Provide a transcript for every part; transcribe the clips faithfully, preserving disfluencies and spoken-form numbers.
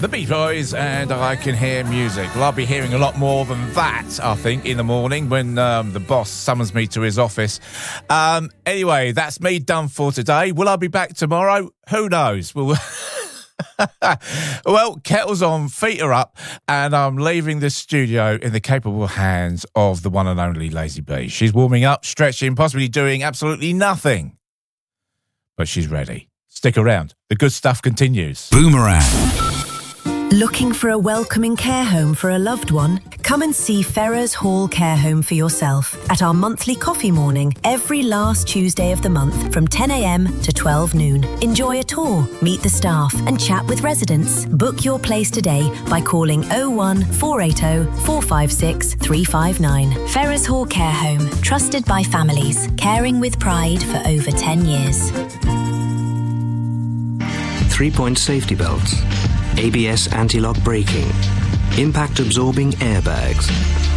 The Beach Boys and I Can Hear Music. Well, I'll be hearing a lot more than that, I think, in the morning when um, the boss summons me to his office. Um, anyway, that's me done for today. Will I be back tomorrow? Who knows? Well, well, kettle's on, feet are up, and I'm leaving the studio in the capable hands of the one and only Lazy Bee. She's warming up, stretching, possibly doing absolutely nothing. But she's ready. Stick around. The good stuff continues. Boomerang. Looking for a welcoming care home for a loved one? Come and see Ferrers Hall Care Home for yourself at our monthly coffee morning every last Tuesday of the month from ten a.m. to twelve noon. Enjoy a tour, meet the staff and chat with residents. Book your place today by calling oh one four eight oh, four five six, three five nine. Ferrers Hall Care Home, trusted by families, caring with pride for over ten years. Three-point safety belts, A B S anti-lock braking, impact-absorbing airbags.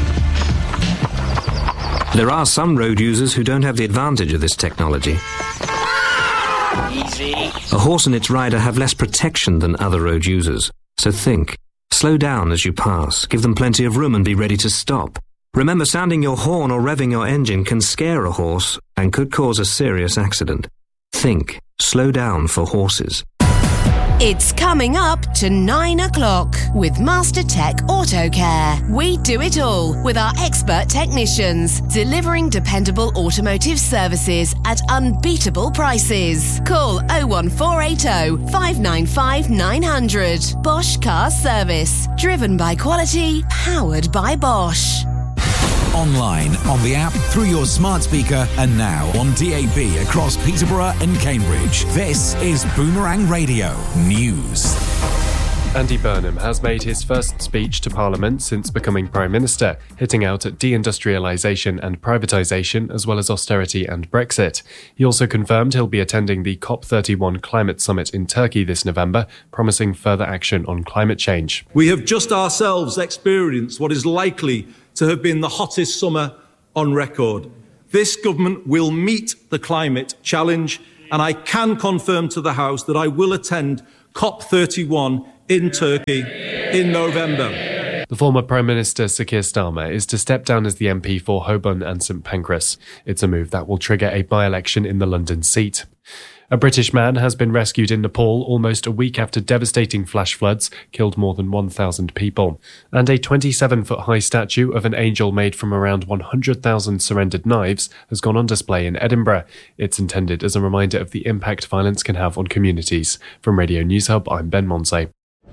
There are some road users who don't have the advantage of this technology. Easy. A horse and its rider have less protection than other road users. So think. Slow down as you pass, give them plenty of room and be ready to stop. Remember, sounding your horn or revving your engine can scare a horse and could cause a serious accident. Think. Slow down for horses. It's coming up to nine o'clock with Master Tech Auto Care. We do it all with our expert technicians, delivering dependable automotive services at unbeatable prices. Call oh one four eight oh, five nine five, nine hundred. Bosch Car Service. Driven by quality, powered by Bosch. Online, on the app, through your smart speaker, and now on D A B across Peterborough and Cambridge. This is Boomerang Radio News. Andy Burnham has made his first speech to Parliament since becoming Prime Minister, hitting out at deindustrialisation and privatisation, as well as austerity and Brexit. He also confirmed he'll be attending the COP thirty-one climate summit in Turkey this November, promising further action on climate change. We have just ourselves experienced what is likely to have been the hottest summer on record. This government will meet the climate challenge, and I can confirm to the House that I will attend COP thirty-one in Turkey in November. The former Prime Minister Sir Keir Starmer is to step down as the M P for Holborn and St Pancras. It's a move that will trigger a by-election in the London seat. A British man has been rescued in Nepal almost a week after devastating flash floods killed more than one thousand people. And a twenty-seven-foot-high statue of an angel made from around one hundred thousand surrendered knives has gone on display in Edinburgh. It's intended as a reminder of the impact violence can have on communities. From Radio News Hub, I'm Ben Monsey.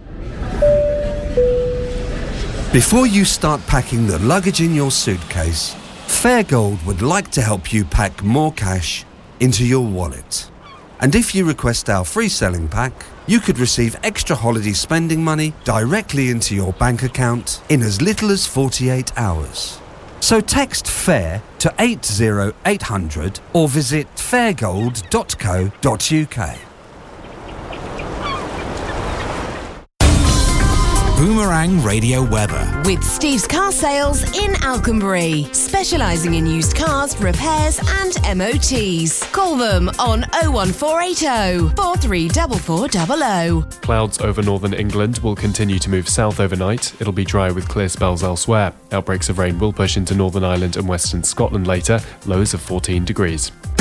Before you start packing the luggage in your suitcase, Fairgold would like to help you pack more cash into your wallet. And if you request our free selling pack, you could receive extra holiday spending money directly into your bank account in as little as forty-eight hours. So text FAIR to eight oh eight hundred or visit fairgold dot co dot uk. Boomerang Radio weather. With Steve's Car Sales in Alconbury, specialising in used cars, repairs and M O Ts. Call them on oh one four eight oh, four three four four zero zero. Clouds over northern England will continue to move south overnight. It'll be dry with clear spells elsewhere. Outbreaks of rain will push into Northern Ireland and western Scotland later, lows of fourteen degrees.